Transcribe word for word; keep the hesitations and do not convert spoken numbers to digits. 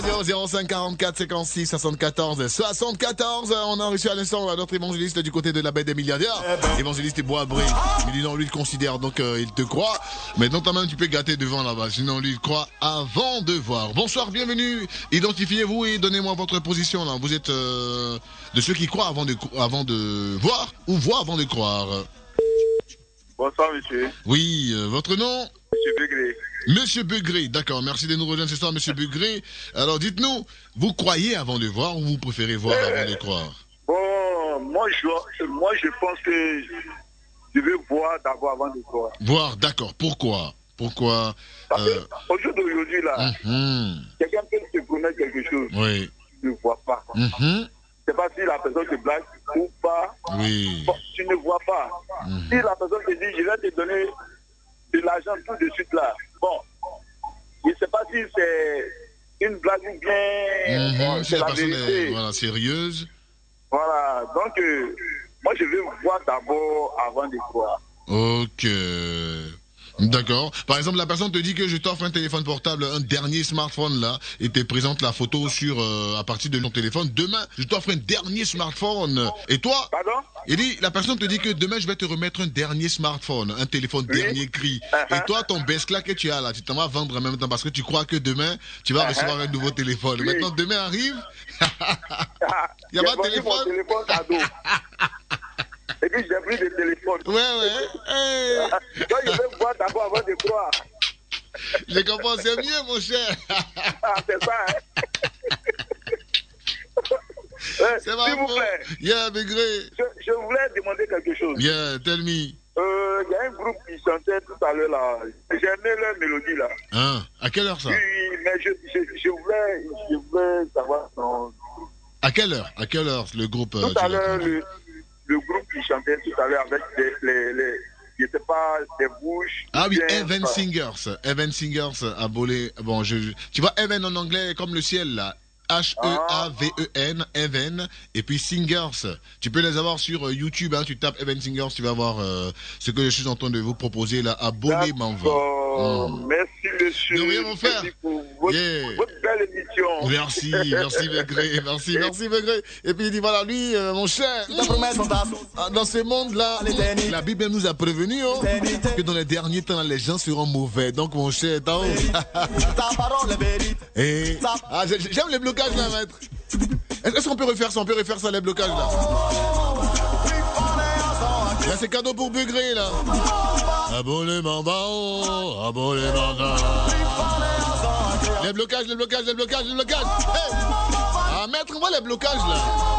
zéro zéro cinq quarante-quatre cinquante-six soixante-quatorze soixante-quatorze. On a reçu à l'instant notre évangéliste du côté de la baie des milliardaires. Évangéliste Bois-Bré. Il dit non, lui il considère, donc euh, il te croit. Mais non, quand même tu peux gâter devant là-bas. Sinon lui il croit avant de voir. Bonsoir, bienvenue. Identifiez-vous et donnez-moi votre position là. Vous êtes euh, de ceux qui croient avant de, avant de voir ou voient avant de croire. Bonsoir monsieur. Oui, euh, votre nom? Monsieur Begré. Monsieur Begré, d'accord, merci de nous rejoindre ce soir, Monsieur Begré. Alors dites-nous, vous croyez avant de voir ou vous préférez voir euh, avant de croire? Bon, moi je, moi je pense que je veux voir d'abord avant de croire. Voir, d'accord, pourquoi? Pourquoi Parce euh... que au jour d'aujourd'hui là, mm-hmm. quelqu'un peut te promettre quelque chose, oui. tu ne vois pas. Mm-hmm. C'est pas si la personne te blague ou pas, oui. Bon, tu ne vois pas. Mm-hmm. Si la personne te dit, je vais te donner de l'argent tout de suite là, bon, je ne sais pas si c'est une blague ou bien mm-hmm. bon, si c'est la, la personne vérité. est voilà, sérieuse. Voilà, donc euh, moi je veux voir d'abord avant de croire. Ok. D'accord. Par exemple, la personne te dit que je t'offre un téléphone portable, un dernier smartphone là, et te présente la photo sur euh, à partir de ton téléphone. Demain, je t'offre un dernier smartphone. Et toi? Pardon? Il dit, la personne te dit que demain je vais te remettre un dernier smartphone, un téléphone oui. dernier cri. Uh-huh. Et toi, ton best-là que tu as là, tu t'en vas vendre en même temps parce que tu crois que demain tu vas uh-huh. recevoir un nouveau téléphone. Oui. Maintenant, demain arrive, il y a pas de téléphone. Mon téléphone cadeau. Et puis j'ai pris le téléphone. Ouais, ouais. Hey. Donc je vais voir d'abord avant de croire. Je comprends, c'est mieux, mon cher. Ah, c'est ça, hein. C'est ma S'il vous plaît. Yeah, Begré. Je, je voulais demander quelque chose. Yeah, tell me. Il euh, y a un groupe qui chantait tout à l'heure là. J'ai aimé leur mélodie là. Ah, à quelle heure ça? Oui, mais je, je, je, voulais, je voulais savoir son... À quelle heure? À quelle heure le groupe? Tout à l'heure, le... Le groupe qui chantait tout à l'heure avec les, les, les je sais pas, des bouches. Ah oui, Heaven Singers. Heaven Singers à Bolé. Bon, je, tu vois, Heaven en anglais comme le ciel là. H E A V E N, Heaven, et puis Singers. Tu peux les avoir sur euh, YouTube, hein, tu tapes Heaven Singers, tu vas voir euh, ce que je suis en train de vous proposer là à Bolé Manva. Mm. Merci monsieur. De rien mon frère. Merci pour votre, yeah. votre belle émission. Merci, merci Begré, merci, merci Begré. Et puis il dit voilà, lui, euh, mon cher, dans ce monde-là, la Bible nous a prévenu oh, que dans les derniers temps, les gens seront mauvais. Donc mon cher, t'as Et ah, j'aime les blocages là, maître. Est-ce qu'on peut refaire ça? On peut refaire ça, les blocages là. Là, c'est cadeau pour Begré là. Abonnement bas, abonnement bas. Les blocages, les blocages, les blocages, les blocages. Hey! Ah, maître, on voit les blocages là.